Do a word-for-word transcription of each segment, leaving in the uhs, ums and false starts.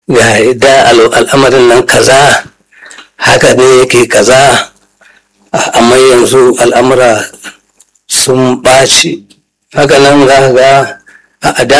ga da al'amarin nan kaza haka ne yake kaza, amma yanzu al'amura sun ɓaci. Haka nan za ka ga a da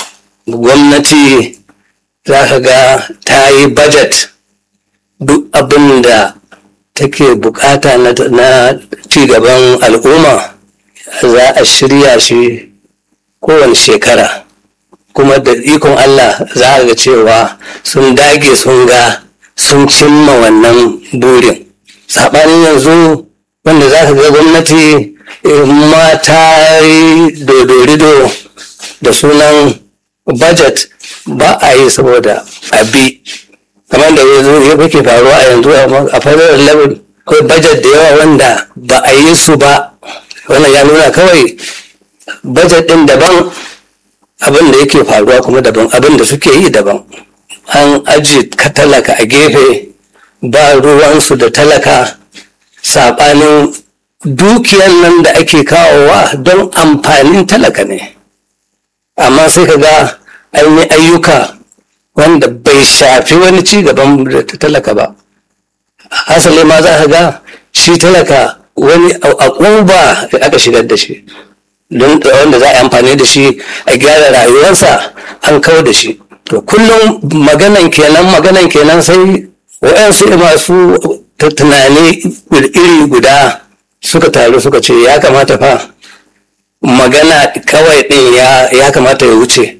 gwamnati za ka ga ta yi budget duk abin da take bukata na cigaban al'umma za a shirya shi kowane shekara, kuma da ikon Allah za a ga cewa sun dage sun ga sun cimma wannan burin. Saɓanin yanzu wanda za ka ga gwamnati ma ta yi dodorido da sunan budget ba a yi saboda abi, kamar da ya ke faruwa a yanzu a federal level ko budget da yawa wanda ba a yi su ba. Wannan ya nuna kawai budget din daban, abin da yake faruwa kuma daban, abin da suke yi daban. An aji ka talaka a gefe, ba ruwansu da talaka, saɓanin dukiyan nan da ake kawowa don amfanin talaka ne, amma sai ka ga an yi ayyuka wanda bai shafi wani ci gaban talaka ba. Hasali ma za ka ga shi talaka wani akuba da aka shigar da shi, don wanda za a yi amfani da shi a gyara rayuwarsa an kawo da shi. To kullum maganan kenan maganan kenan sai waɗansu masu tunani iri guda suka taru suka ce ya kamata fa magana kawai ɗin ya kamata ya wuce,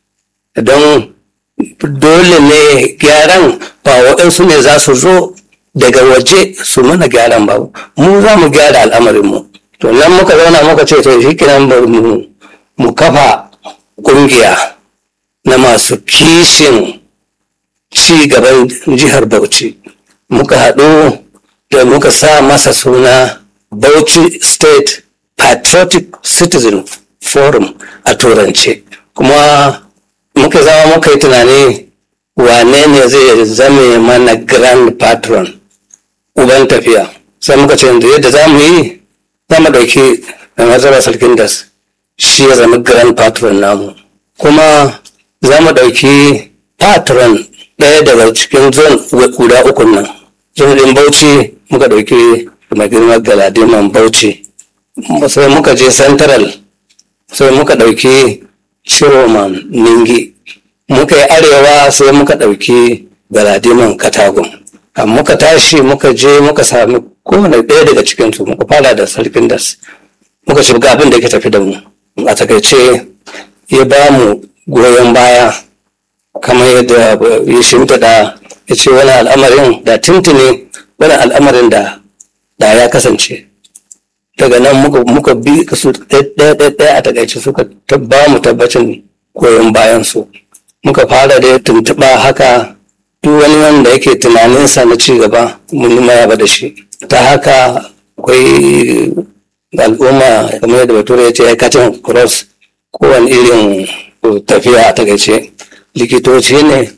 don dole ne gyaran ba waɗansu ne za su zo daga waje su mana gyaran ba, mu za mu gyara al'amarinmu. To nan muka zauna muka ce to shi kiran mu kafa ƙungiya na masu kishin ci gaban jihar Bauchi. Muka haɗu da muka sa masa suna Bauchi State Patriotic Citizen Forum a turance, kuma muka zama muka yi tunani wane ne zai zame mana grand patron, uban tafiya. Sai muka ce yadda za mu yi, za mu ɗauki mai martaba sarkin das shi ya zama grand patron namu, kuma za mu ɗauki patron ɗaya daga cikin zon guda uku nan. Zon ɗin Bauchi muka ɗauki mai girma Galadiman Bauchi, sai muka je central sai muka ɗauki Shiroman Ningi, muka yi arewa sai muka ɗauki Galadiman Katagun. Muka tashi muka je muka sami kowane ɗaya daga cikinsu, muka fara da sarkin das, muka ci ga abin da ke tafi da mu. A takaice ya ba mu goyon baya kamar yadda ya shimfiɗa, ya ce wani al'amarin da tuntuni wani al'amarin da da ya kasance. Daga nan muka bi su ɗaya a takaice suka ba mu tabbacin goyon bayan su. Muka fara da tuntuɓa haka duk wani wanda yake tunaninsa na ci gaba mun yi maya da shi. Ta haka akwai al'umma kamar yadda bature ya ce ya katin cross, kowane irin tafiya a takaice. Likitoci ne,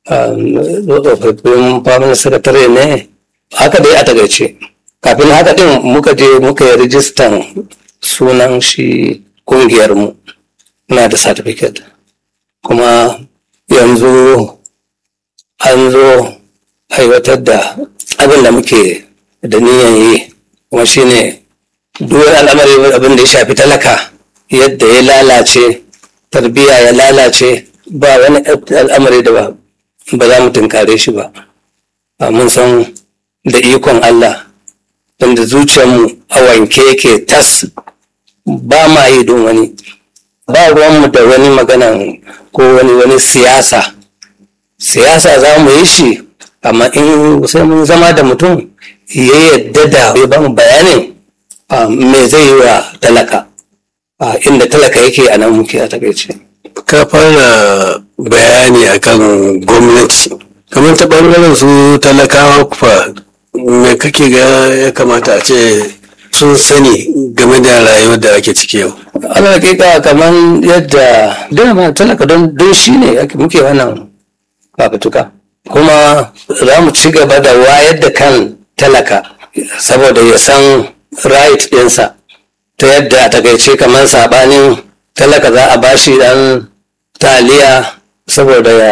tsofaffin family secretary ne, haka dai a takaice. Kafin haka din muka je muka yi rijistan sunan shi kungiyarmu na da certificate, kuma yanzu an zo aiwatar da abin da muke da niyan yi, kuma shine duk al'amari abin da ya shafi talaka yadda ya lalace, tarbiyya ya lalace, ba wani al'amari da ba ba za mu tunkare shi ba. Mun san da ikon Allah, wanda zuciyarmu a wanke yake tas, ba ma yi don wani, ba ruwanmu da wani maganan ko wani wani siyasa. Siyasa za mu yi shi, amma in sai mun zama da mutum ya yadda da ya ba mu bayanin me zai yi wa talaka, inda talaka yake a nan muke a takaice. Ka fara bayani akan gwamnati, kamar ta ɓangaren su talakawa kufa, me kake ga ya kamata a ce sun sani game da rayuwar da ake ciki yau? Ala hakika kamar yadda dama talaka don shi ne muke wannan fafutuka, kuma za mu ci gaba da wayar da kan talaka saboda ya san right ɗinsa, ta yadda a takaice kamar saɓanin talaka za a bashi dan taliya saboda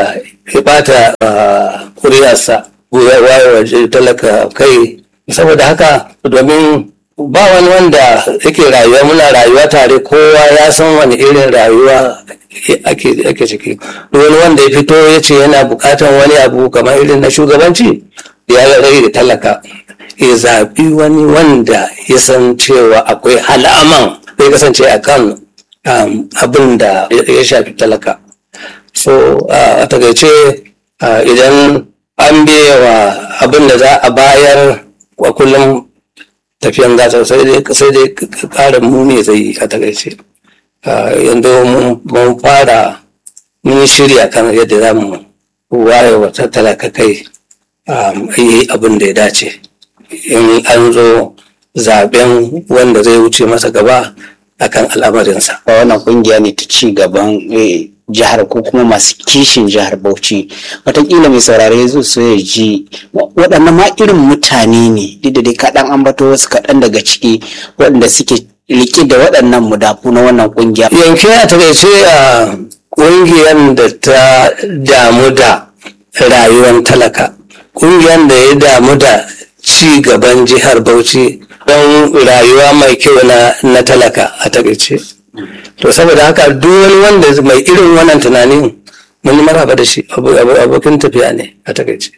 ya bata kuriyarsa ya waye talaka kai. Saboda haka domin ba wani wanda yake rayuwa muna rayuwa tare, kowa ya san wani irin rayuwa ake ciki. Wani wanda ya fito ya ce yana bukatan wani abu kamar irin na shugabanci, ya rage talaka ya zaɓi wani wanda ya san cewa akwai alaman zai kasance a kan abin da ya shafi talaka. So a takaice idan an biya wa abin da za a bayar a kullum tafiyan gasa sai dai ƙarin muni zai yi a takaice. Yanzu mun fara mun shirya kan yadda za mu waye wa talaka kai yi abin da ya dace in an zo zaben wanda zai wuce masa gaba akan al'amarinsa. Wannan kungiya ne ta ci gaban jihar ko kuma masu kishin jihar Bauchi. Wataƙila mai saurare zai so ya ji waɗannan ma irin mutane ne, duk da dai kaɗan ambato wasu kaɗan daga ciki waɗanda suke riƙe da waɗannan mudafu na wannan kungiya. Yanke a takaice a ƙungiyar da ta damu da rayuwar talaka, ƙungiyar da ya damu da ci gaban jihar Bauchi don rayuwa mai kyau na talaka a takaice. To saboda haka duk wani wanda mai irin wannan tunanin mun maraba da shi, abokin tafiya ne a takaice.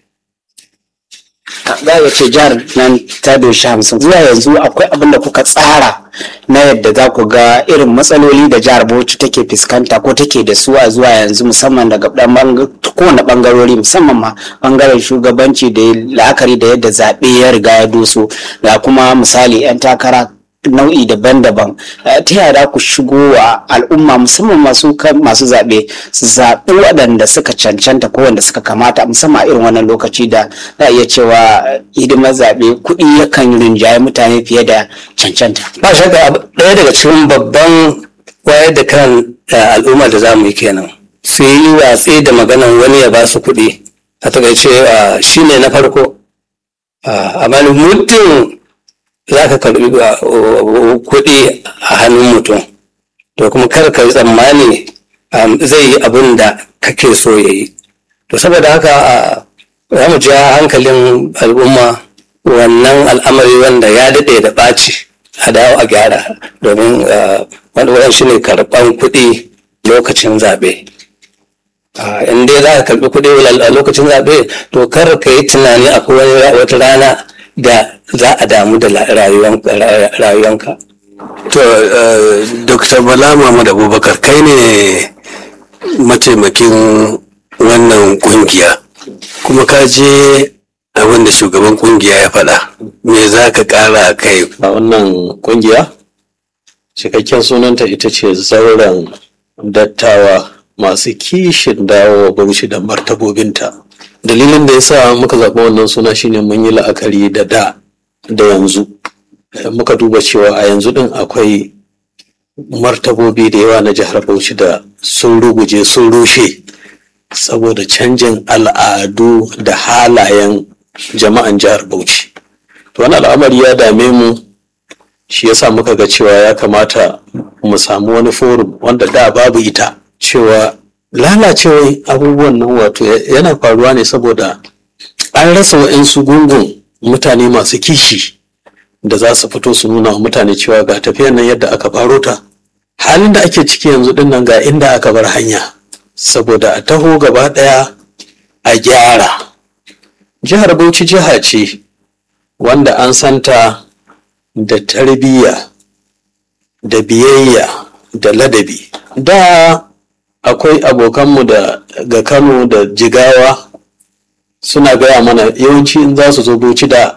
Za a ce jihar nan ta doshi hamsin zuwa yanzu akwai abin da kuka tsara na yadda za ku ga irin matsaloli da jihar Bauchi take fuskanta ko take da su a zuwa yanzu, musamman daga kowane bangarori, musamman ma bangaren shugabanci da la'akari da yadda zaɓe ya riga ya doso, da kuma misali 'yan takara nau'i daban-daban. Ta yaya ku shigo wa al'umma musamman masu masu zaɓe su zaɓi waɗanda suka cancanta ko wanda suka kamata, musamman irin wannan lokaci da za a iya cewa hidimar zaɓe kuɗi yakan rinjaye mutane fiye da cancanta. Ba shakka ɗaya daga cikin babban wayar da kan al'umma da za mu yi kenan, su yi watsi da maganan wani ya ba su kuɗi. A takaice shi ne na farko, amma mutum za ka karbi kuɗi a hannun mutum, to kuma kar ka yi tsammani zai yi abin da kake so ya yi. To saboda haka za mu ja hankalin al'umma wannan al'amari wanda ya daɗe da ɓaci a dawo a gyara, domin wani shi ne karɓan kuɗi lokacin zaɓe. In dai za ka karɓi kuɗi a lokacin zaɓe, to kar ka yi tunani akwai wata rana da za a damu da rayuwanka. To, Dokta Bala Muhammad Abubakar, kai ne mataimakin wannan kungiya, kuma ka je abin da shugaban kungiya ya faɗa. Me za ka ƙara kai? A wannan kungiya, cikakken sunanta ita ce zauren dattawa masu kishin dawo Bauchi da martabobinta. Dalilin da ya sa muka zaɓi wannan suna shine mun yi la'akari da da da yanzu. Muka duba cewa a yanzu ɗin akwai martabobi da yawa na jihar Bauchi da sun ruguje sun rushe saboda canjin al'adu da halayen jama'an jihar Bauchi. To wani al'amari ya dame mu, shi yasa muka ga cewa ya kamata mu samu wani forum wanda da babu ita, cewa lalacewar abubuwan nan wato yana faruwa ne saboda an rasa wa'insu gungun mutane masu kishi da za su fito su nuna wa mutane cewa ga tafiyar nan yadda aka faro ta, halin da ake ciki yanzu din nan ga inda aka bar hanya, saboda a taho gaba daya a gyara. Jihar Bauchi jiha ce wanda an santa da tarbiyya da biyayya da ladabi. Da akwai abokanmu da ga Kano da Jigawa suna gaya mana yawanci in za su zo Bauchi da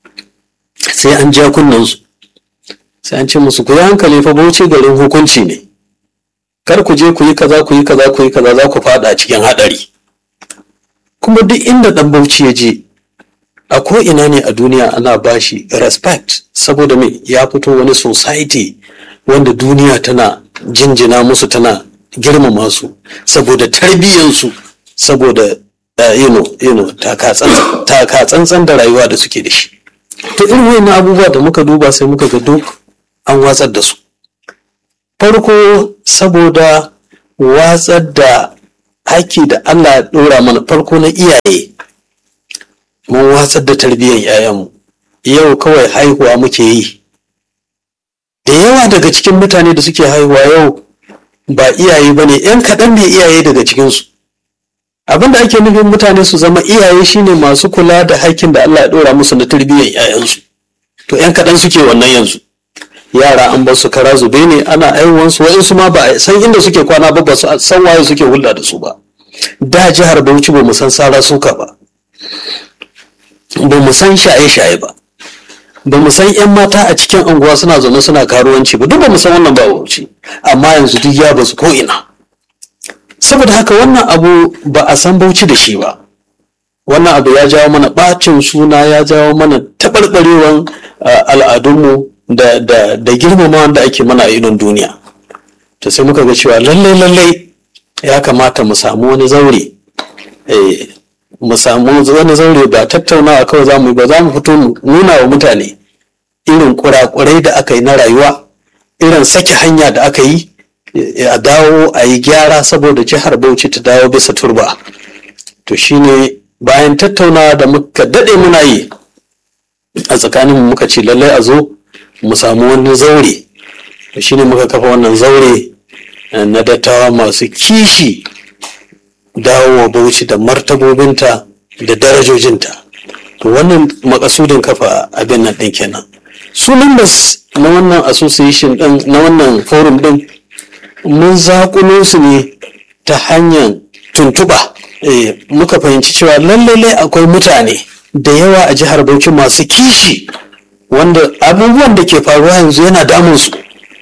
sai an ja kunnansu, sai an ce musu ku yi hankali fa Bauchi garin hukunci ne, kar ku je ku yi kaza ku yi kaza ku yi kaza za ku fada cikin hadari. Kuma duk inda dan Bauchi ya je a ko ina ne a duniya ana bashi respect, saboda me ya fito wani society wanda duniya tana jinjina musu, tana girmama su saboda tarbiyyansu, saboda uh, you know, you know, taka tsantsan da rayuwa da suke da shi. To irin wayannan abubuwa da muka duba sai muka ga duk an watsar da su. Farko saboda watsar da haki da Allah ya ɗora mana farko na iyaye mun watsar da tarbiyyar 'ya'yanmu yau kawai haihuwa muke yi. Da yawa daga cikin mutane da suke haihuwa yau ba iyaye ba ne, 'yan kaɗan ne iyaye daga cikinsu. Abin da ake nufin mutane su zama iyaye shine masu kula da hakkin da Allah ya ɗora musu na tarbiyyar 'ya'yansu. To 'yan kaɗan suke wannan yanzu. Yara an bar su kara zube ne, ana aiwansu, wa'insu ma ba a san inda suke kwana ba, ba su san waye suke hulɗa da su ba. Da jihar Bauchi ba mu san sara suka ba, ba mu san shaye-shaye ba, ba mu san 'yan mata a cikin anguwa suna zaune suna karuwanci ba, duk ba mu san wannan ba Bauchi. Amma yanzu duk ya basu ko ina. Saboda haka wannan abu ba a san Bauchi da shi ba. Wannan abu ya jawo mana ɓacin suna, ya jawo mana taɓarɓarewan al'adunmu da da da girmama da ake mana a idon duniya. To sai muka ga cewa lallai lallai ya kamata mu samu wani zaure, eh mu samu wani zaure ba tattaunawa kawai za mu yi ba, za mu fito mu nuna wa mutane irin kurakurai da aka yi na rayuwa, irin sake hanya da aka yi, a dawo a yi gyara saboda jihar Bauchi ta dawo bisa turba. To shine bayan tattaunawa da muka daɗe muna yi a tsakaninmu muka ce lallai a zo mu samu wani zaure. To shine muka kafa wannan zaure na dattawa masu kishi dawowa Bauchi da martabobinta da darajojinta. To wannan makasudin kafa abin nan ɗin kenan. Su members na wannan association ɗin, na wannan forum ɗin, mun zaƙulo su ne ta hanyar tuntuɓa. E, muka fahimci cewa lallai akwai mutane da yawa a jihar Bauchi masu kishi wanda abubuwan da ke faruwa yanzu yana damun su.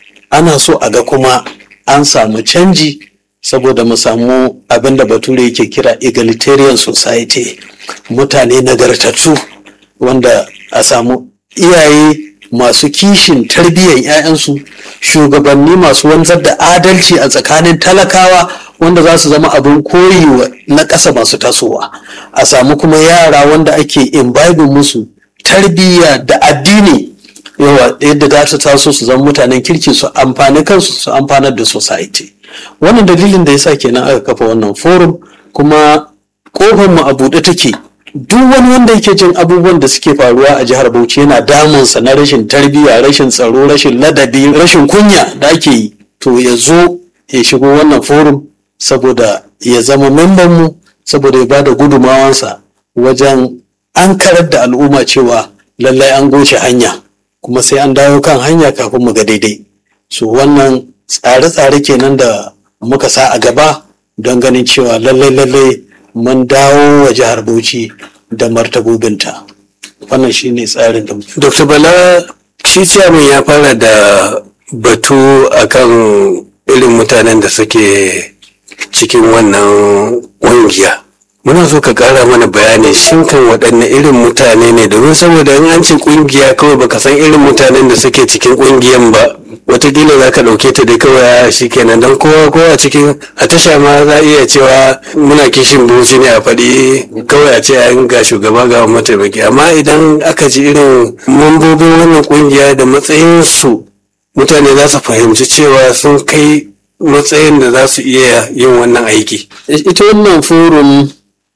Ana so a ga kuma an samu canji saboda mu samu abin da bature yake kira egalitarian society, mutane nagartattu, wanda a samu iyaye masu kishin tarbiyyar 'ya'yansu, shugabanni masu wanzar da adalci a tsakanin talakawa wanda za su zama abin koyi na ƙasa masu tasowa, a samu kuma yara wanda ake imbibing musu tarbiyya da addini, yawa yadda za su taso su zama mutanen kirki, su amfani kansu, su amfanar da society. Wannan dalilin da yasa kenan aka kafa wannan forum, kuma kofar mu a buɗe take. Duk wani wanda yake jin abubuwan da suke faruwa a jihar Bauchi yana damunsa na rashin tarbiyya, rashin tsaro, rashin ladabi, rashin kunya da ake yi, to ya zo ya shigo wannan forum saboda ya zama memban mu, saboda ya bada gudumawansa wajen an karar da al'umma cewa lallai an goce hanya, kuma sai an dawo kan hanya kafin mu ga daidai. So wannan tsare-tsare kenan da muka sa a gaba don ganin cewa lallai lallai mun dawo wa jihar Bauchi da martabobinta. Wannan shine tsarin da Dokta Bala, shi ciyaman ya fara da batu akan irin mutanen da suke cikin wannan ƙungiya. Muna so ka ƙara mana bayani shin kan waɗanne irin mutane ne, domin saboda in an ce ƙungiya kawai baka san irin mutanen da suke cikin ƙungiyan ba, watakila za ka ɗauke ta dai kawai shi kenan, don kowa kowa cikin a tasha ma za a iya cewa muna kishin Bauchi ne a faɗi kawai a ce an ga shugaba ga mataimaki. Amma idan aka ji irin mambobin wannan ƙungiya da matsayinsu, mutane za su fahimci cewa sun kai matsayin da za su iya yin wannan aiki. Ita wannan forum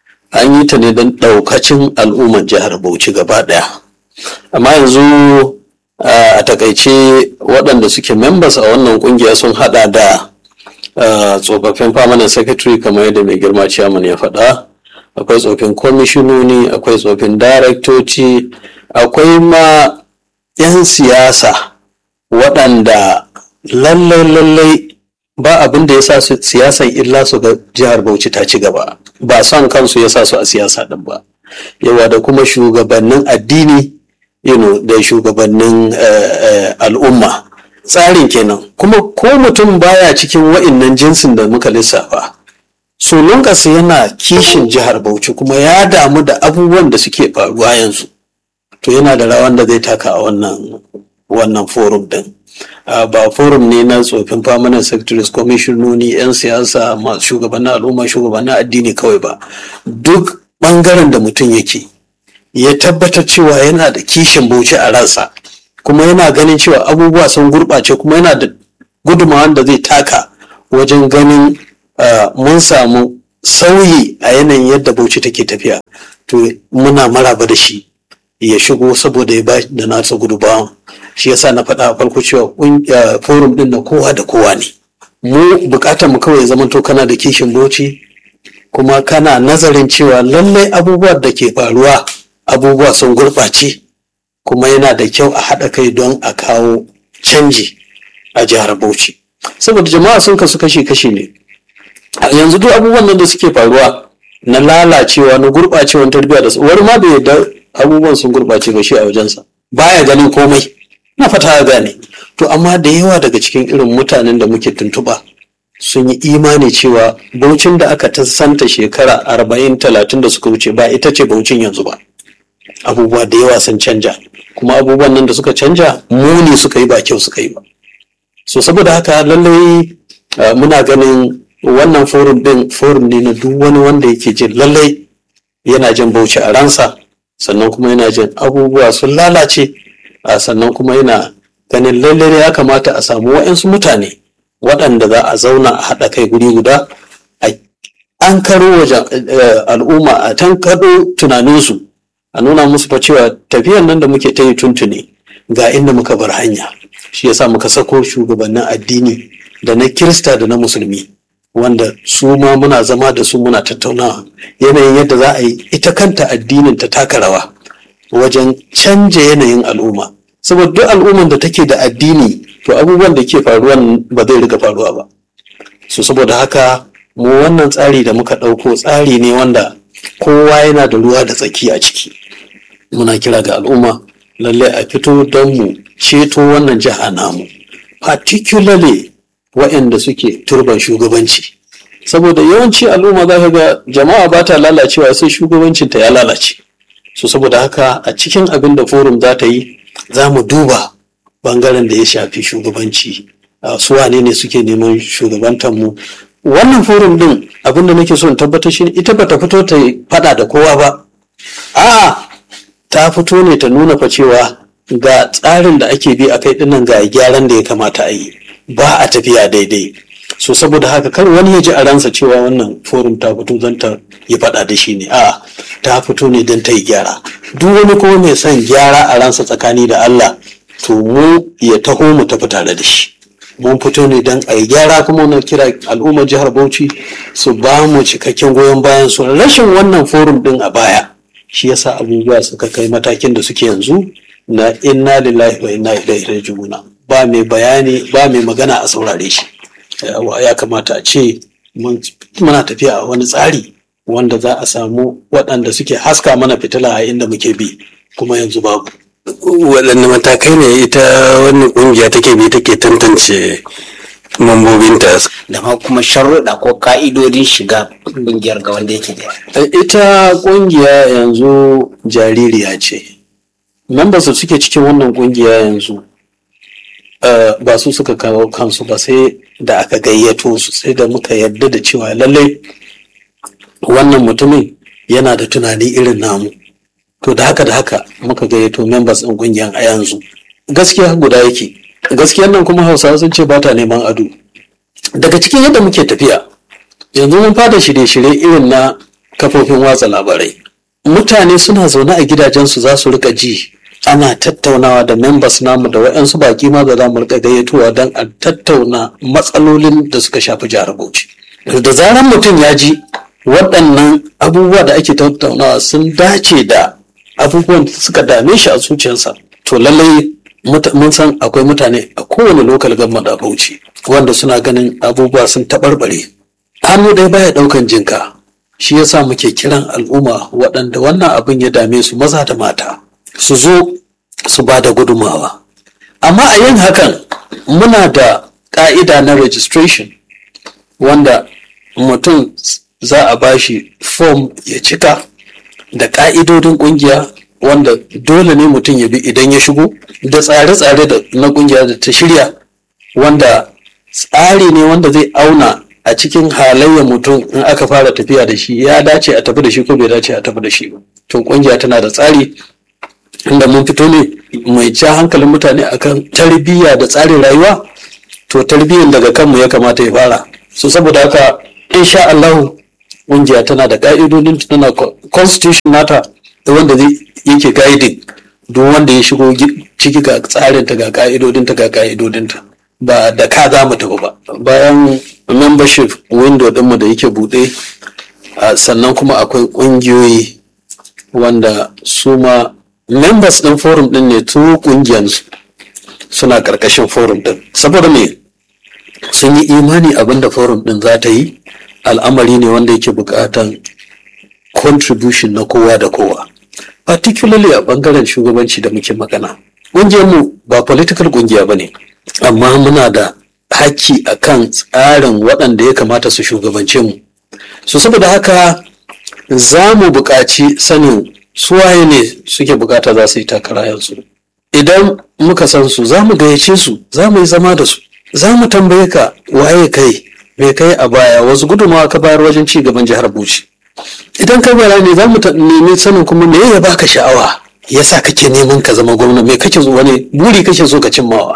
an yi ta ne don ɗaukacin al'ummar jihar Bauchi gaba ɗaya. Amma yanzu a takaice waɗanda suke members a wannan ƙungiya sun haɗa da tsofaffin permanent secretary kamar yadda mai girma chairman ya faɗa, akwai tsofin kwamishinoni, akwai tsofin daraktoci, akwai ma 'yan siyasa waɗanda lallai lallai ba abin da ya sa su siyasan illa su ga jihar Bauchi ta ci gaba, ba son kansu ya sa su a siyasa ɗin ba. Yawa da kuma shugabannin addini, you know, da shugabannin uh, uh, al'umma. Tsarin kenan. Kuma ko mutum baya cikin wa'innan jinsin da muka lissafa, so lungas yana kishin jihar Bauchi kuma ya damu da abubuwan da suke faruwa yanzu, to yana da rawan da zai taka a wannan wannan forum din. Uh, ba forum ne na tsofin permanent secretaries, kwamishinoni, 'yan siyasa, masu shugabannin al'umma, shugabannin addini kawai ba. Duk bangaren da mutum yake ya tabbatar cewa yana da kishin Bauchi a ransa, kuma yana ganin cewa abubuwa sun gurɓace, kuma yana da gudunmawar da zai taka wajen ganin uh, mun samu sauyi a yanayin yadda Bauchi take tafiya, to muna maraba da shi ya shigo saboda ya ba da nasa gudunmawa. Shi yasa na faɗa a farko cewa forum ɗin na kowa da kowa ne. Mu bukatar mu kawai zaman to kana da kishin Bauchi, kuma kana nazarin cewa lallai abubuwan da ke faruwa abubuwa sun gurɓace, kuma yana da kyau a haɗa kai don a kawo canji a jihar Bauchi. Saboda jama'a sun kasu kashi-kashi ne. Yanzu duk abubuwan nan da suke faruwa na lalacewa na gurɓacewan tarbiyya da su, wani ma bai yarda abubuwan sun gurɓace ba shi a wajensa, baya ganin komai. Na fata ya gane. To amma da yawa daga cikin irin mutanen da muke tuntuɓa sun yi imani cewa Bauchin da aka ta santa shekara arba'in talatin da suka wuce ba ita ce Bauchin yanzu ba. Abubuwa da yawa sun canja, kuma abubuwan nan da suka canja muni suka yi ba kyau suka yi ba. So saboda haka lallai uh, muna ganin wannan forum din forum ne na duk wani wanda yake jin lallai yana jin Bauchi a ransa, sannan kuma yana jin abubuwa sun lalace, uh, sannan kuma yana ganin lallai ya kamata a samu wa'yansu mutane waɗanda za a zauna a haɗa kai guri guda, an karo wajen uh, al'umma a tankaɗo tunaninsu, a nuna musu fa cewa tafiyan nan da muke ta yi tuntuni ga inda muka bar hanya. Shi yasa muka sako shugabannin addini da na Kirista da na Musulmi, wanda su ma muna zama da su muna tattaunawa yanayin yadda za a yi ita kanta addinin ta taka rawa wajen canja yanayin al'umma. Saboda duk al'umman da take da addini to abubuwan da ke faruwa ba zai riga faruwa ba. So saboda haka mu wannan tsari da muka ɗauko tsari ne wanda kowa yana da ruwa da tsaki a ciki. Muna kira ga al'umma lallai a fito don mu ceto wannan jiha namu, particularly waɗanda suke turban shugabanci. Saboda yawanci al'umma za ka ga jama'a ba ta lalacewa sai shugabancinta ya lalace. So saboda haka a cikin abin da forum za ta yi, za mu duba bangaren da ya shafi shugabanci, su wane ne suke neman shugabantar mu. Wannan forum din abin da nake so in tabbatar shi, ita bata fito ta fada da kowa ba, a'a ta fito ne ta nuna fa cewa ga tsarin da ake bi a kai dinnan ga gyaran da ya kamata a yi, ba a tafiya daidai. So saboda haka kar wani ya ji a ransa cewa wannan forum ta fito don ta yi fada da shi ne, a'a ta fito ne don ta yi gyara. Duk wani kuma mai son gyara a ransa tsakani da Allah, to mu ya taho mu tafi tare da shi. Mun fito ne don a yi gyara, kuma na kira al'ummar jihar Bauchi su ba mu cikakken goyon bayan su. Rashin wannan forum din a baya shi yasa abubuwa suka kai matakin da suke yanzu na inna lillahi wa inna ilaihi raji'un. Ba mai bayani, ba mai magana a saurare shi. Ya kamata a ce muna tafiya a wani tsari wanda za a samu waɗanda suke haska mana fitila a inda muke bi, kuma yanzu babu. Waɗanne matakai ne ita wannan ƙungiya take bi take tantance mambobinta? Da ma kuma sharuɗa ko ka'idodin shiga ƙungiyar ga wanda yake da. Ita ƙungiya yanzu jaririya ce. Members da suke cikin wannan ƙungiya yanzu ba su suka kawo kansu ba, sai da aka gayyato su, sai da muka yarda da cewa lallai wannan mutumin yana da tunani irin namu. To da haka da haka muka gayyato members ɗin ƙungiyar a yanzu. Gaskiya guda yake. Gaskiyar nan kuma Hausawa sun ce ba ta neman ado. Daga cikin yadda muke tafiya, yanzu mun fara shirye-shirye irin na kafofin watsa labarai. Mutane suna zaune a gidajensu za su rika ji ana tattaunawa da members namu da waɗansu baki ma da za mu rika gayyatowa don a tattauna matsalolin da suka shafi jihar Bauchi. Da zaran mutum ya ji waɗannan abubuwa da ake tattaunawa sun dace da abubuwan da suka dame shi a zuciyarsa, to lallai mun san akwai mutane a kowane lokal government a Bauchi wanda suna ganin abubuwa sun taɓarɓare. Hannu ɗaya baya ɗaukan jinka. Shi yasa muke kiran al'umma waɗanda wannan abin ya dame su, maza da mata, su zo su ba da gudumawa. Amma a yin hakan muna da ƙa'ida na registration wanda mutum za a bashi form ya cika da ƙa'idodin ƙungiya wanda dole ne mutum ya bi idan ya shigo, da tsare-tsare da na ƙungiya da ta shirya, wanda tsari ne wanda zai auna a cikin halayyar mutum in aka fara tafiya da shi ya dace a tafi da shi ko bai dace a tafi da shi ba. To ƙungiya tana da tsari inda mun fito ne mai ja hankalin mutane akan tarbiyya da tsarin rayuwa. To tarbiyyar daga kanmu ya kamata ya fara. So saboda haka insha Allah ƙungiya tana da ƙa'idodin, tana constitution nata da wanda zai yake guiding duk wanda ya shigo ciki ga tsarinta ga ƙa'idodinta ga ƙa'idodinta ba da ka za mu tafi ba. Bayan membership window ɗinmu da yake buɗe, sannan kuma akwai ƙungiyoyi wanda su ma members ɗin forum ɗin ne tun ƙungiyarsu suna ƙarƙashin forum ɗin, saboda me sun yi imani abin da forum ɗin za ta yi al'amari ne wanda yake buƙatan contribution na kowa da kowa, particularly a ɓangaren shugabanci da muke magana. Ƙungiyarmu ba political ƙungiya ba ne, amma muna da haƙƙi a kan tsarin waɗanda ya kamata su shugabance mu. So saboda haka za mu buƙaci sanin suwaye ne suke buƙata za su yi takara yanzu. Idan muka san su za mu gayyace su, za mu yi zama da su, za mu tambaye ka waye kai, me kai a baya, wasu gudunmawa ka bayar wajen ci gaban jihar Bauchi. Idan ka bara ne za mu nemi sanin kuma me ya baka sha'awa yasa kake neman ka zama gwamna, me kake wani buri kake so ka cimmawa.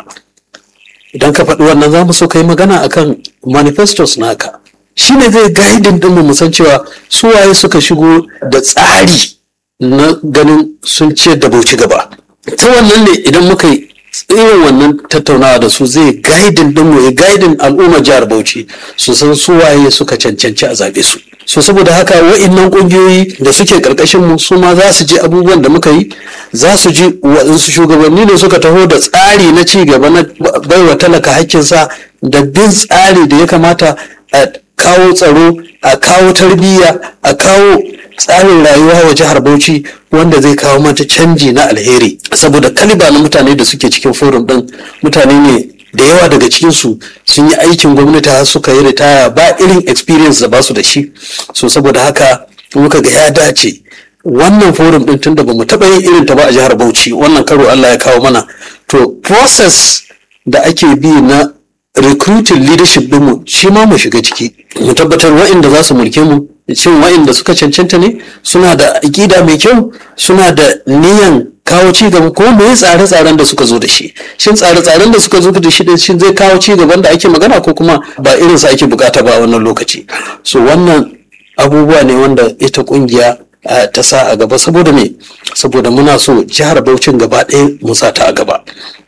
Idan ka faɗi wannan za mu so ka yi magana akan manifestos naka, shi ne zai gaidin ɗinmu mu san cewa su waye suka shigo da tsari na ganin sun ciyar da Bauchi gaba. Ta wannan ne idan muka yi irin wannan tattaunawa da su zai gaidin ɗinmu ya gaidin al'ummar jihar Bauchi su san su waye suka cancanci a zaɓe su. So saboda haka wa'innan ƙungiyoyi da suke ƙarƙashin mu su ma za su ji abubuwan da muka yi, za su ji waɗansu shugabanni ne suka taho da tsari na ci gaba na baiwa talaka hakkinsa da bin tsari da ya kamata a kawo tsaro, a kawo tarbiyya, a kawo tsarin rayuwa wa jihar Bauchi wanda zai kawo mata canji na alheri. Saboda kaliba na mutane da suke cikin forum din mutane ne da yawa daga cikinsu sun yi aikin gwamnati har suka yi ritaya ba irin experience da basu da shi. So saboda haka muka ga ya dace wannan forum din tunda bamu taɓa yin irin ta ba a jihar Bauchi, wannan karo Allah ya kawo mana, to process da ake bi na recruiting leadership dinmu shi ma mu shiga ciki, mu tabbatar wa'inda za su mulke mu shin wa'inda suka cancanta ne, suna da aƙida mai kyau, suna da niyan kawo ci gaba, ko me tsare-tsaren da suka zo da shi, shin tsare-tsaren da suka zo da shi din shin zai kawo ci gaban da ake magana ko kuma ba irin sa ake bukata ba a wannan lokaci. So wannan abubuwa ne wanda ita kungiya ta sa a gaba. Saboda me? Saboda muna so jihar Bauchin gaba ɗaya mu sa ta a gaba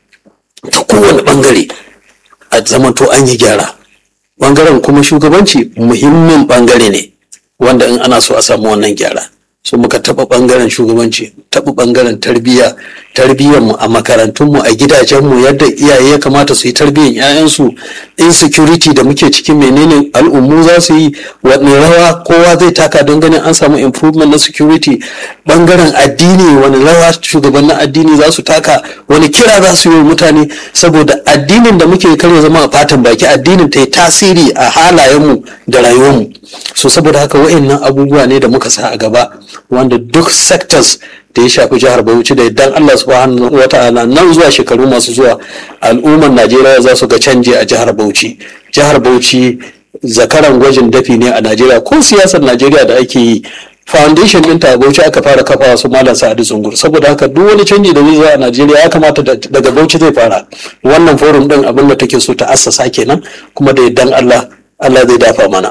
ta kowane bangare, a zamanto an yi gyara. Bangaren kuma shugabanci muhimmin bangare ne wanda in ana so a samu wannan gyara. So muka taɓa ɓangaren shugabanci, taɓa ɓangaren tarbiyya, tarbiyyarmu a makarantunmu, a gidajenmu, yadda iyaye ya kamata su yi tarbiyyar 'ya'yansu, insecurity da muke cikin menene al'ummu za su yi, wani rawa kowa zai taka don ganin an samu improvement na security. Ɓangaren addini, wani rawa shugabannin addini za su taka, wani kira za su yi wa mutane, saboda addinin da muke kare zama a fatan baki, addinin ta yi tasiri a halayenmu da rayuwarmu. So saboda haka wa'annan abubuwa ne da muka sa a gaba wanda duk sectors da ya shafi jihar Bauchi da idan Allah subhanahu wa ta'ala nan zuwa shekaru masu zuwa al'ummar Najeriya za su ga canji a jihar Bauchi. Jihar Bauchi zakaran gwajin dafi ne a Najeriya, ko siyasar Najeriya da ake yi foundation din ta Bauchi aka fara kafa su Malam Sa'adu Zungur. Saboda haka duk wani canji da zai zo a Najeriya ya kamata daga Bauchi zai fara. Wannan forum din abin da take so ta assasa kenan, kuma da idan Allah Allah zai dafa mana.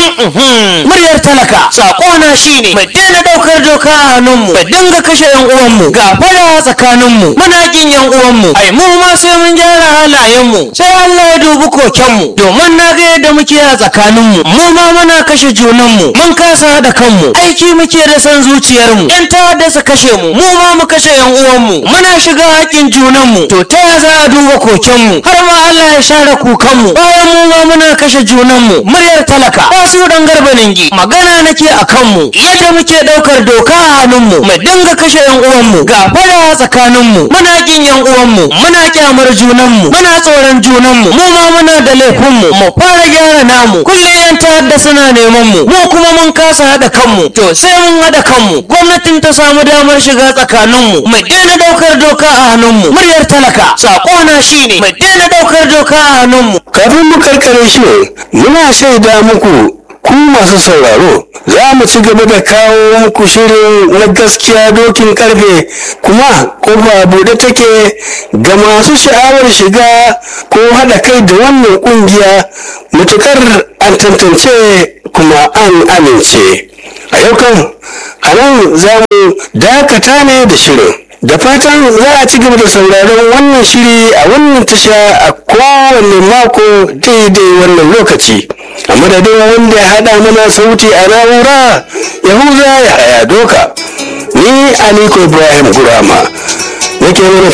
Muryar talaka sakona shine mu daina daukar doka a hannunmu, mu dinga kashe yan uwanmu, ga fada tsakaninmu, muna kin yan uwanmu, ai mu ma sai mun gyara halayenmu, sai Allah ya dubi kokenmu, domin na ga yadda muke a tsakaninmu, mu ma muna kashe junanmu, mun kasa haɗa kanmu, aiki muke da san zuciyarmu, yan ta'adda su kashe mu, mu ma mu kashe yan uwanmu, muna shiga haƙin junanmu, to ta ya za a duba kokenmu, har ma Allah ya share kukanmu, bayan mu ma muna kashe junanmu. Muryar talaka su dan garba ningi magana nake a kanmu, yadda muke daukar doka a hannunmu, mu dinga kashe yan uwanmu, ga fada tsakaninmu, muna kin yan uwanmu, muna kyamar junanmu, muna tsoron junanmu, mu ma muna da laifinmu, mu fara gyara namu. Kullum yan ta'adda suna neman mu, mu kuma mun kasa haɗa kanmu, to sai mun haɗa kanmu, gwamnatin ta samu damar shiga tsakaninmu, mu daina daukar doka a hannunmu. Muryar talaka sakona shine mu daina daukar doka a hannunmu. Kafin mu karkare shi muna shaida muku ku masu sauraro za mu ci gaba da kawo muku shirin na gaskiya dokin karfe, kuma kofa buɗe take ga masu sha'awar shiga ko haɗa kai da wannan ƙungiya mutukar an tantance kuma an amince. A yau kan a nan za mu dakata ne da shirin, da fatan za a ci gaba da sauraron wannan shiri a wannan tasha a kowane mako daidai wannan lokaci. A madadin wanda ya haɗa mana sauti a na'ura yahuza ya haya doka, ni aliko ibrahim gurama nake mana